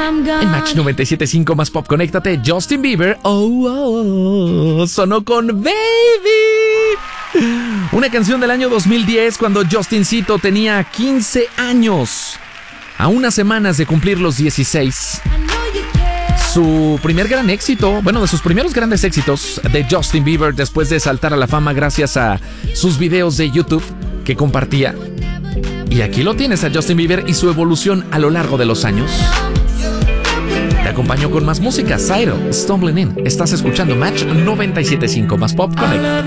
En Match 97.5 más pop, conéctate. Justin Bieber, sonó con Baby. Una canción del año 2010 cuando Justincito tenía 15 años. A unas semanas de cumplir los 16. Su primer gran éxito, bueno, de sus primeros grandes éxitos de Justin Bieber después de saltar a la fama gracias a sus videos de YouTube que compartía. Y aquí lo tienes a Justin Bieber y su evolución a lo largo de los años. Te acompaño con más música. Cyril, Stumbling In. Estás escuchando Match 97.5 más pop, Connect.